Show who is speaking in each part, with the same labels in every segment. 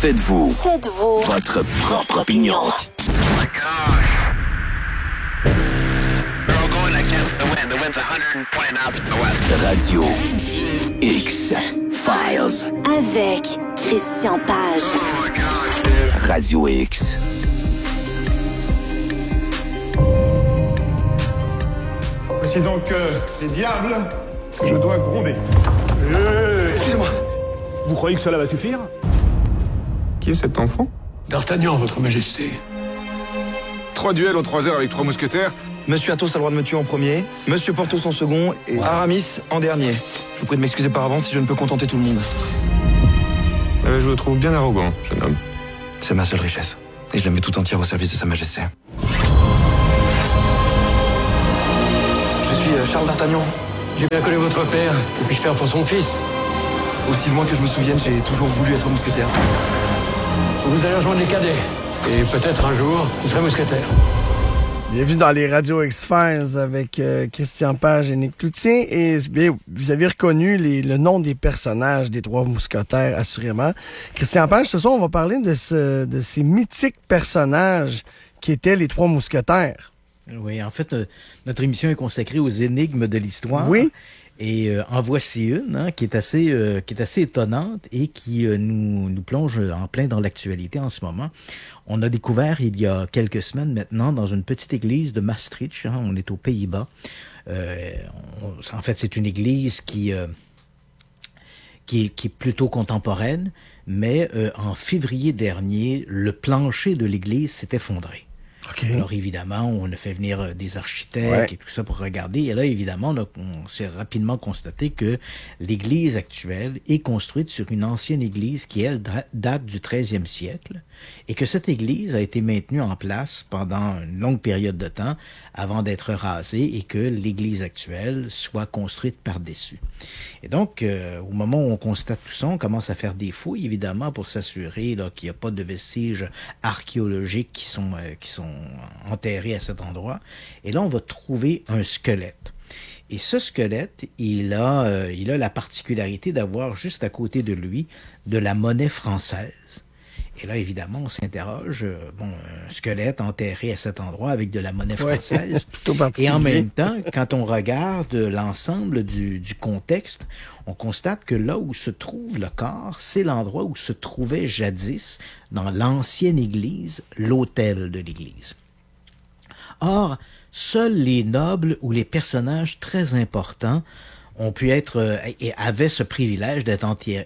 Speaker 1: Faites-vous votre propre opinion.
Speaker 2: Oh my gosh. They're all going against the wind. The wind's 120 knots from the west.
Speaker 1: Radio X Files.
Speaker 3: Avec Christian Page.
Speaker 2: Oh my gosh, dude.
Speaker 1: Radio X.
Speaker 4: Voici donc les diables que je dois gronder. Excusez-moi. Vous croyez que cela va suffire? Qui est cet enfant?
Speaker 5: D'Artagnan, votre majesté.
Speaker 6: 3 duels aux 3 heures avec 3 mousquetaires.
Speaker 7: Monsieur Athos a le droit de me tuer en premier, Monsieur Porthos en second et Aramis en dernier. Je vous prie de m'excuser par avance si je ne peux contenter tout le monde.
Speaker 4: Je vous trouve bien arrogant, jeune homme.
Speaker 7: C'est ma seule richesse. Et je la mets tout entière au service de Sa Majesté. Je suis Charles d'Artagnan.
Speaker 5: J'ai bien connu votre père. Que puis-je faire pour son fils?
Speaker 7: Aussi loin que je me souvienne, j'ai toujours voulu être mousquetaire.
Speaker 5: Vous allez rejoindre les cadets. Et peut-être un jour, vous serez mousquetaire.
Speaker 8: Bienvenue dans les Radio X-Files avec Christian Page et Nick Cloutier. Et bien, vous avez reconnu le nom des personnages des Trois Mousquetaires, assurément. Christian Page, ce soir, on va parler de ces mythiques personnages qui étaient les Trois Mousquetaires.
Speaker 9: Oui, en fait, notre émission est consacrée aux énigmes de l'histoire.
Speaker 8: Oui.
Speaker 9: Et en voici une qui est assez étonnante et qui nous plonge en plein dans l'actualité en ce moment. On a découvert il y a quelques semaines maintenant dans une petite église de Maastricht, on est aux Pays-Bas. En fait, c'est une église qui est plutôt contemporaine, mais en février dernier, le plancher de l'église s'est effondré. Okay. Alors évidemment, on a fait venir des architectes et tout ça pour regarder. Et là, évidemment, on s'est rapidement constaté que l'église actuelle est construite sur une ancienne église qui, elle, date du 13e siècle et que cette église a été maintenue en place pendant une longue période de temps avant d'être rasée et que l'église actuelle soit construite par-dessus. Et donc, au moment où on constate tout ça, on commence à faire des fouilles, évidemment, pour s'assurer qu'il n'y a pas de vestiges archéologiques qui sont enterrés à cet endroit. Et là, on va trouver un squelette. Et ce squelette, il a la particularité d'avoir juste à côté de lui de la monnaie française. Et là, évidemment, on s'interroge, un squelette enterré à cet endroit avec de la monnaie française. Et en même temps, quand on regarde l'ensemble du contexte, on constate que là où se trouve le corps, c'est l'endroit où se trouvait jadis, dans l'ancienne église, l'autel de l'église. Or, seuls les nobles ou les personnages très importants ont pu être et avaient ce privilège d'être enterrés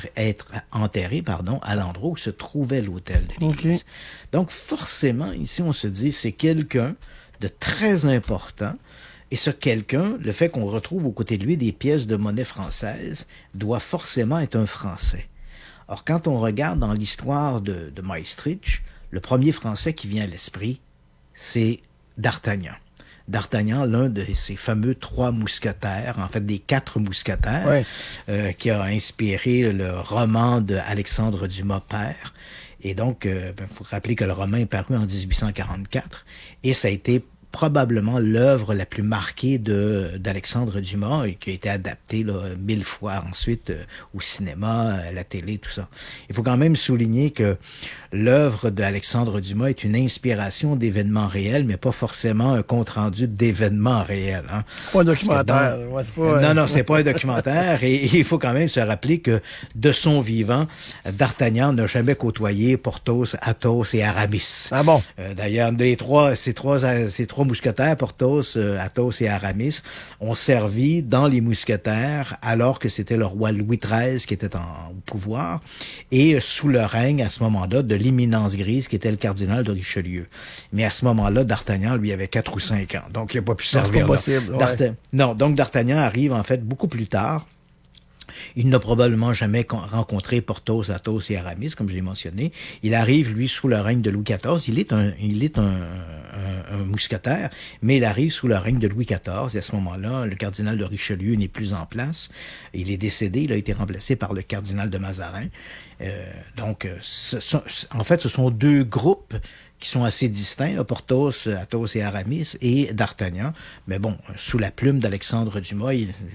Speaker 9: à l'endroit où se trouvait l'autel de l'église. Okay. Donc forcément, ici on se dit c'est quelqu'un de très important et ce quelqu'un, le fait qu'on retrouve aux côtés de lui des pièces de monnaie française, doit forcément être un Français. Or quand on regarde dans l'histoire de Maastricht, le premier Français qui vient à l'esprit, c'est D'Artagnan. D'Artagnan, l'un de ces fameux 3 mousquetaires, en fait des 4 mousquetaires, qui a inspiré le roman d'Alexandre Dumas père. Et donc, faut rappeler que le roman est paru en 1844 et ça a été probablement l'œuvre la plus marquée d'Alexandre Dumas et qui a été adaptée 1000 fois ensuite au cinéma, à la télé, tout ça. Il faut quand même souligner que l'œuvre d'Alexandre Dumas est une inspiration d'événements réels, mais pas forcément un compte-rendu d'événements réels. Hein.
Speaker 8: C'est pas un documentaire.
Speaker 9: Non, c'est pas un documentaire. Et il faut quand même se rappeler que de son vivant, D'Artagnan n'a jamais côtoyé Porthos, Athos et Aramis.
Speaker 8: Ah bon?
Speaker 9: D'ailleurs, ces trois mousquetaires, Porthos, Athos et Aramis, ont servi dans les mousquetaires alors que c'était le roi Louis XIII qui était au pouvoir et sous le règne, à ce moment-là, de l'éminence grise qui était le cardinal de Richelieu. Mais à ce moment-là, D'Artagnan, lui, avait 4 ou 5 ans. Donc, il n'a pas pu servir.
Speaker 8: C'est pas possible.
Speaker 9: Non, donc D'Artagnan arrive, en fait, beaucoup plus tard. Il n'a probablement jamais rencontré Porthos, Athos et Aramis, comme je l'ai mentionné. Il arrive, lui, sous le règne de Louis XIV. Il est un mousquetaire, mais il arrive sous le règne de Louis XIV. Et à ce moment-là, le cardinal de Richelieu n'est plus en place. Il est décédé. Il a été remplacé par le cardinal de Mazarin. En fait, ce sont 2 groupes qui sont assez distincts, là, Porthos, Athos et Aramis, et d'Artagnan. Mais bon, sous la plume d'Alexandre Dumas,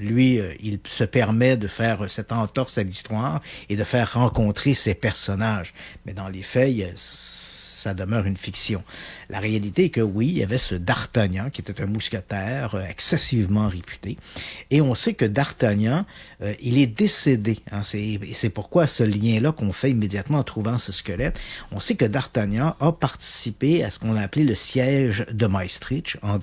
Speaker 9: il se permet de faire cette entorse à l'histoire et de faire rencontrer ces personnages. Mais dans les faits, ça demeure une fiction. La réalité est que oui, il y avait ce d'Artagnan qui était un mousquetaire excessivement réputé. Et on sait que d'Artagnan, il est décédé. Hein, c'est pourquoi ce lien-là qu'on fait immédiatement en trouvant ce squelette. On sait que d'Artagnan a participé à ce qu'on a appelé le siège de Maestricht en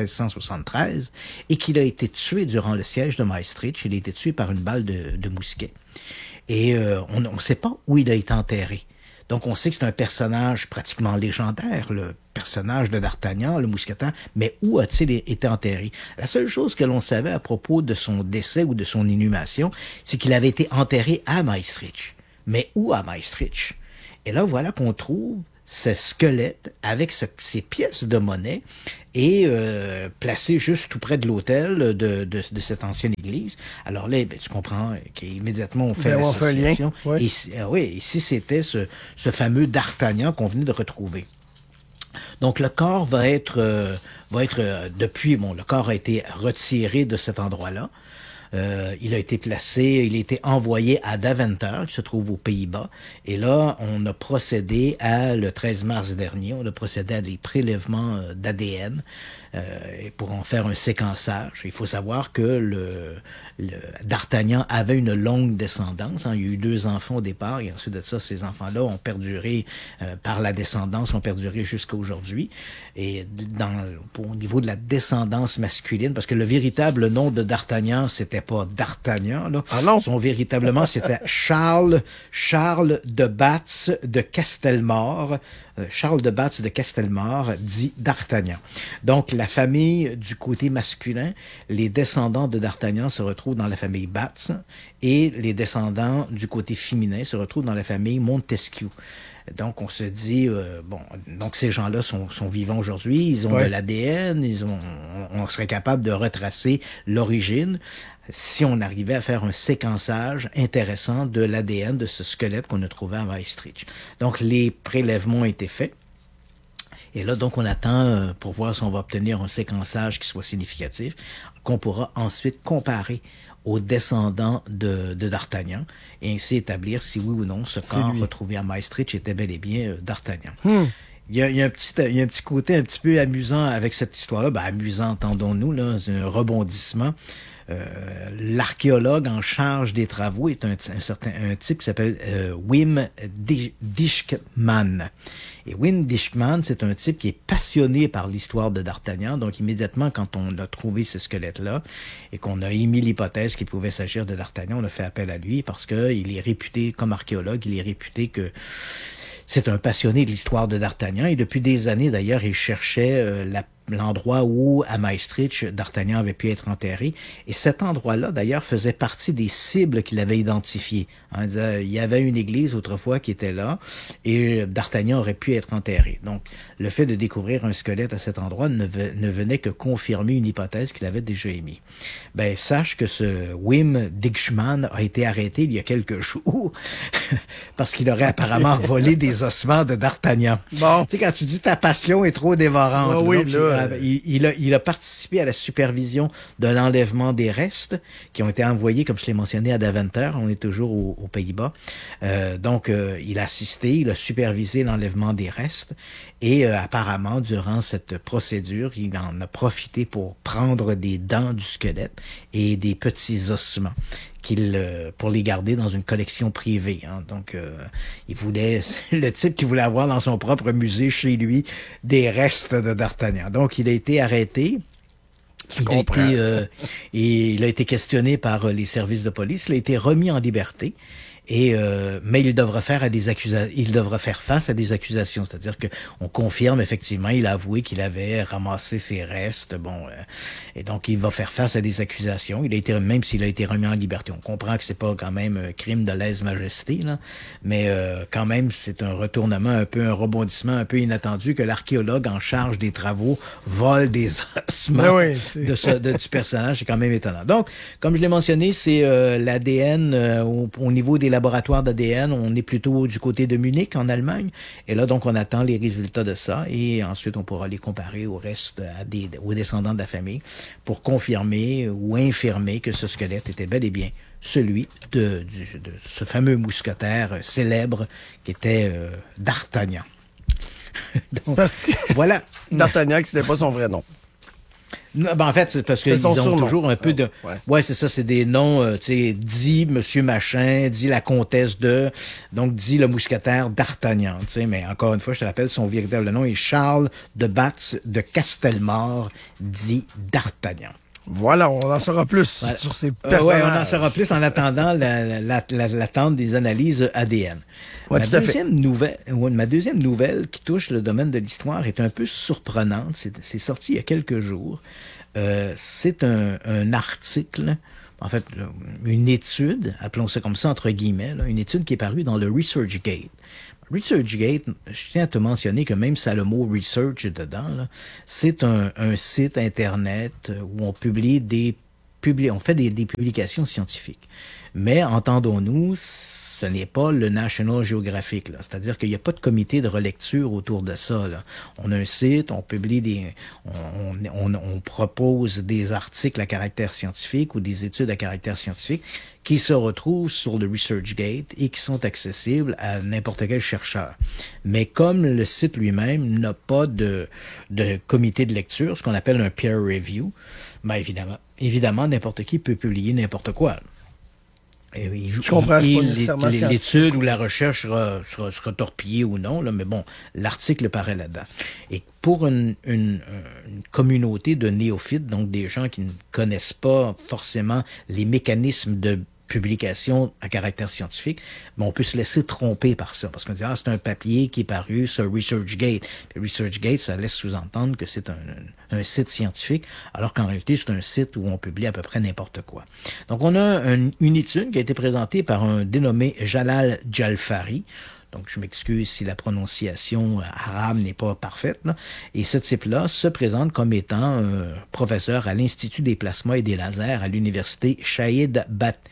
Speaker 9: 1673 et qu'il a été tué durant le siège de Maestricht. Il a été tué par une balle de mousquet. Et on ne sait pas où il a été enterré. Donc, on sait que c'est un personnage pratiquement légendaire, le personnage de d'Artagnan, le mousquetaire, mais où a-t-il été enterré? La seule chose que l'on savait à propos de son décès ou de son inhumation, c'est qu'il avait été enterré à Maestricht. Mais où à Maestricht? Et là, voilà qu'on trouve ce squelette avec ces pièces de monnaie et placé juste tout près de l'autel de cette ancienne église. Alors là, ben, tu comprends qu'immédiatement on fait l'association.
Speaker 8: Ouais.
Speaker 9: Et ici c'était ce fameux d'Artagnan qu'on venait de retrouver. Donc le corps va être depuis, le corps a été retiré de cet endroit-là. Il a été envoyé à Deventer, qui se trouve aux Pays-Bas. Et là, on a procédé le 13 mars dernier, on a procédé à des prélèvements d'ADN pour en faire un séquençage. Il faut savoir que d'Artagnan avait une longue descendance. Hein. Il y a eu 2 enfants au départ, et ensuite de ça, ces enfants-là ont perduré par la descendance, ont perduré jusqu'à aujourd'hui. Et au niveau de la descendance masculine, parce que le véritable nom de d'Artagnan, c'était pas d'Artagnan, là.
Speaker 8: Ah non.
Speaker 9: Véritablement, c'était Charles de Batz de Castelmore. Charles de Batz de Castelmore, dit d'Artagnan. Donc, la famille du côté masculin, les descendants de d'Artagnan se retrouvent dans la famille Batz et les descendants du côté féminin se retrouvent dans la famille Montesquieu. Donc, on se dit, donc ces gens-là sont vivants aujourd'hui, ils ont de l'ADN, on serait capable de retracer l'origine si on arrivait à faire un séquençage intéressant de l'ADN de ce squelette qu'on a trouvé à Maastricht. Donc, les prélèvements ont été faits. Et là, donc, on attend pour voir si on va obtenir un séquençage qui soit significatif, qu'on pourra ensuite comparer aux descendants de d'Artagnan et ainsi établir si oui ou non ce corps retrouvé à Maastricht était bel et bien d'Artagnan. Il y a un petit côté un petit peu amusant avec cette histoire-là. Ben, amusant, entendons-nous, là, c'est un rebondissement. L'archéologue en charge des travaux est un type qui s'appelle Wim Dijkman. Et Wim Dijkman, c'est un type qui est passionné par l'histoire de d'Artagnan. Donc, immédiatement, quand on a trouvé ce squelette-là et qu'on a émis l'hypothèse qu'il pouvait s'agir de d'Artagnan, on a fait appel à lui parce que il est réputé, comme archéologue, il est réputé que c'est un passionné de l'histoire de d'Artagnan. Et depuis des années, d'ailleurs, il cherchait l'endroit où, à Maastricht, d'Artagnan avait pu être enterré. Et cet endroit-là, d'ailleurs, faisait partie des cibles qu'il avait identifiées. Hein, il y avait une église autrefois qui était là et d'Artagnan aurait pu être enterré. Donc, le fait de découvrir un squelette à cet endroit ne venait que confirmer une hypothèse qu'il avait déjà émise. Ben, sache que ce Wim Dijkman a été arrêté il y a quelques jours parce qu'il aurait apparemment volé des ossements de d'Artagnan. Bon. Tu sais, quand tu dis ta passion est trop dévorante.
Speaker 8: Ah, oui, là.
Speaker 9: Il a participé à la supervision de l'enlèvement des restes qui ont été envoyés, comme je l'ai mentionné, à Deventer. On est toujours aux Pays-Bas. Donc, il a assisté, il a supervisé l'enlèvement des restes. Et apparemment, durant cette procédure, il en a profité pour prendre des dents du squelette et des petits ossements pour les garder dans une collection privée. Hein. Donc, il voulait, le type qui voulait avoir dans son propre musée chez lui des restes de d'Artagnan. Donc, il a été arrêté. Il a été questionné par les services de police. Il a été remis en liberté. Mais il devra faire face à des accusations, c'est-à-dire que on confirme effectivement, il a avoué qu'il avait ramassé ses restes, et donc il va faire face à des accusations. Même s'il a été remis en liberté, on comprend que c'est pas quand même un crime de lèse-majesté, là, mais quand même c'est un retournement un rebondissement un peu inattendu que l'archéologue en charge des travaux vole des ossements du personnage, c'est quand même étonnant. Donc, comme je l'ai mentionné, c'est l'ADN au niveau des laboratoires laboratoire d'ADN, on est plutôt du côté de Munich, en Allemagne. Et là, donc, on attend les résultats de ça. Et ensuite, on pourra les comparer au reste, aux descendants de la famille, pour confirmer ou infirmer que ce squelette était bel et bien celui de ce fameux mousquetaire célèbre qui était D'Artagnan. Donc, voilà.
Speaker 8: D'Artagnan, qui c'était pas son vrai nom.
Speaker 9: Non, ben en fait, c'est parce qu'ils ont toujours un peu de... Ouais, c'est ça, c'est des noms, tu sais, dit Monsieur Machin, dit la comtesse de... Donc, dit le mousquetaire D'Artagnan, tu sais, mais encore une fois, je te rappelle, son véritable nom est Charles de Batz de Castelmore, dit D'Artagnan.
Speaker 8: Voilà, on en saura plus sur ces personnages.
Speaker 9: Ouais, on en saura plus en attendant l'attente des analyses ADN.
Speaker 8: Ouais,
Speaker 9: Ma deuxième nouvelle qui touche le domaine de l'histoire est un peu surprenante. C'est sorti il y a quelques jours. C'est un article, en fait, une étude, appelons ça comme ça entre guillemets, là, une étude qui est parue dans le ResearchGate. ResearchGate, je tiens à te mentionner que même ça a le mot research dedans, là, c'est un site internet où on publie on fait des publications scientifiques. Mais entendons-nous, ce n'est pas le National Geographic, là. C'est-à-dire qu'il n'y a pas de comité de relecture autour de ça, là. On a un site, on publie on propose des articles à caractère scientifique ou des études à caractère scientifique qui se retrouvent sur le ResearchGate et qui sont accessibles à n'importe quel chercheur. Mais comme le site lui-même n'a pas de comité de lecture, ce qu'on appelle un peer review, ben évidemment, n'importe qui peut publier n'importe quoi.
Speaker 8: Je comprends, c'est pas nécessairement
Speaker 9: l'étude ou la recherche sera torpillée ou non, là, mais bon, l'article paraît là-dedans. Et pour une communauté de néophytes, donc des gens qui ne connaissent pas forcément les mécanismes de publication à caractère scientifique, mais on peut se laisser tromper par ça, parce qu'on dit, c'est un papier qui est paru sur ResearchGate. Puis ResearchGate, ça laisse sous-entendre que c'est un site scientifique, alors qu'en réalité, c'est un site où on publie à peu près n'importe quoi. Donc, on a une étude qui a été présentée par un dénommé Jalal Jalfari. Donc, je m'excuse si la prononciation arabe n'est pas parfaite, là. Et ce type-là se présente comme étant professeur à l'Institut des plasmas et des lasers à l'université Shahid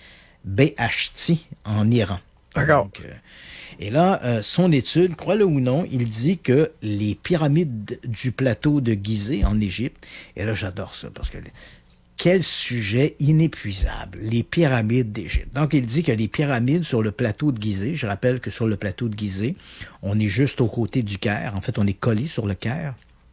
Speaker 9: Beheshti en Iran.
Speaker 8: D'accord.
Speaker 9: Donc, et là, son étude, crois-le ou non, il dit que les pyramides du plateau de Gizeh en Égypte, et là j'adore ça parce que quel sujet inépuisable, les pyramides d'Égypte. Donc, il dit que les pyramides sur le plateau de Gizeh, je rappelle que sur le plateau de Gizeh, on est juste aux côtés du Caire, en fait, on est collé sur le Caire.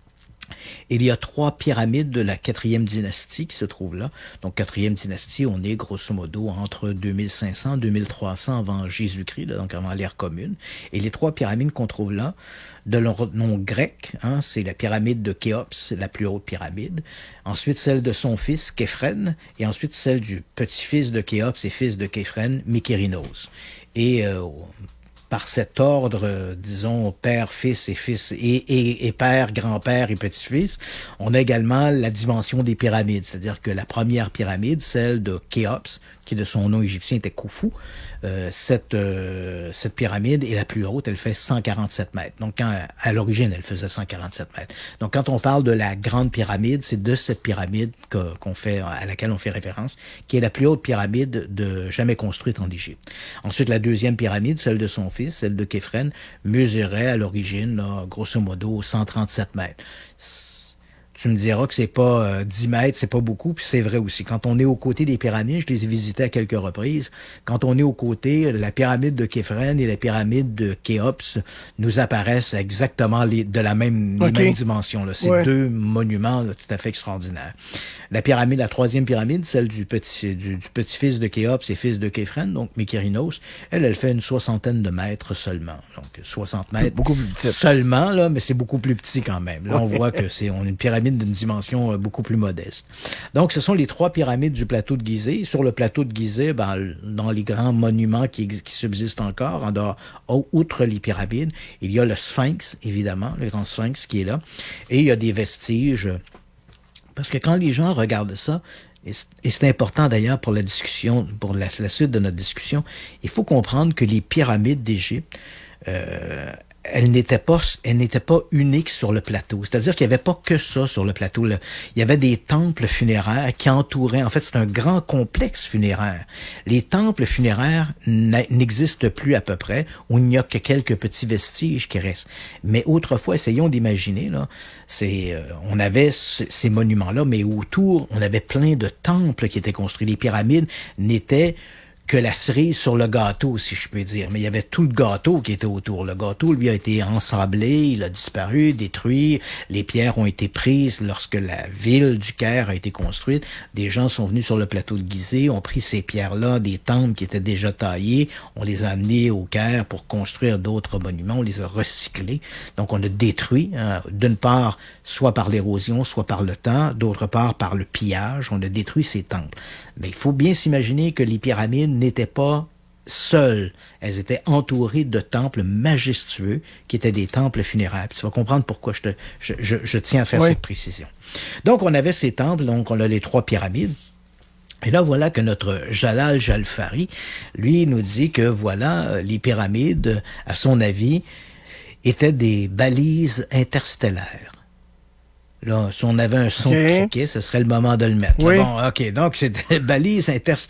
Speaker 9: Il y a 3 pyramides de la 4e dynastie qui se trouvent là. Donc, 4e dynastie, on est grosso modo entre 2500 et 2300 avant Jésus-Christ, là, donc avant l'ère commune. Et les 3 pyramides qu'on trouve là, de leur nom grec, c'est la pyramide de Khéops, la plus haute pyramide. Ensuite, celle de son fils, Képhren, et ensuite celle du petit-fils de Khéops et fils de Képhren, Mykérinos. Et par cet ordre, disons, père, fils et père, grand-père et petit-fils, on a également la dimension des pyramides. C'est-à-dire que la première pyramide, celle de Khéops, qui de son nom égyptien était Khufu, cette pyramide est la plus haute, elle fait 147 mètres. Donc, à l'origine, elle faisait 147 mètres. Donc, quand on parle de la grande pyramide, c'est de cette pyramide à laquelle on fait référence, qui est la plus haute pyramide jamais construite en Égypte. Ensuite, la deuxième pyramide, celle de son fils, celle de Képhren, mesurait à l'origine, là, grosso modo, 137 mètres. Tu me diras que c'est pas 10 mètres, c'est pas beaucoup, puis c'est vrai aussi. Quand on est aux côtés des pyramides, je les ai visitées à quelques reprises, quand on est aux côtés, la pyramide de Képhren et la pyramide de Khéops nous apparaissent exactement de la même dimension. Là. C'est 2 monuments là, tout à fait extraordinaires. La 3e pyramide, celle du petit-fils de Khéops et fils de Képhren, donc Mykérinos, elle fait une 60aine de mètres seulement. Donc 60 mètres
Speaker 8: beaucoup plus petit.
Speaker 9: Seulement, là, mais c'est beaucoup plus petit quand même. Là, on voit que on a une pyramide d'une dimension beaucoup plus modeste. Donc, ce sont les 3 pyramides du plateau de Gizeh. Sur le plateau de Gizeh, dans les grands monuments qui subsistent encore, outre les pyramides, il y a le Sphinx, évidemment, le grand Sphinx qui est là. Et il y a des vestiges. Parce que quand les gens regardent ça, et c'est important d'ailleurs pour la discussion, pour la suite de notre discussion, il faut comprendre que les pyramides d'Égypte, elle n'était pas unique sur le plateau. C'est-à-dire qu'il n'y avait pas que ça sur le plateau. Il y avait des temples funéraires qui entouraient. En fait, c'est un grand complexe funéraire. Les temples funéraires n'existent plus à peu près, où il n'y a que quelques petits vestiges qui restent. Mais autrefois, essayons d'imaginer, là, on avait ces monuments-là, mais autour, on avait plein de temples qui étaient construits. Les pyramides n'étaient que la cerise sur le gâteau, si je peux dire. Mais il y avait tout le gâteau qui était autour. Le gâteau, lui, a été ensablé, il a disparu, détruit. Les pierres ont été prises lorsque la ville du Caire a été construite. Des gens sont venus sur le plateau de Gizeh, ont pris ces pierres-là, des temples qui étaient déjà taillés. On les a amenés au Caire pour construire d'autres monuments. On les a recyclés. Donc, on a détruit, d'une part, soit par l'érosion, soit par le temps, d'autre part, par le pillage. On a détruit ces temples. Mais il faut bien s'imaginer que les pyramides n'étaient pas seules. Elles étaient entourées de temples majestueux qui étaient des temples funéraires. Puis tu vas comprendre pourquoi je tiens à faire cette précision. Donc, on avait ces temples, donc on a les 3 pyramides. Et là, voilà que notre Jalal Jalfari, lui, nous dit que voilà, les pyramides, à son avis, étaient des balises interstellaires. Là, si on avait un son de criquet, ce serait le moment de le mettre.
Speaker 8: Oui.
Speaker 9: Bon, OK. Donc, c'est des balises interstellaires.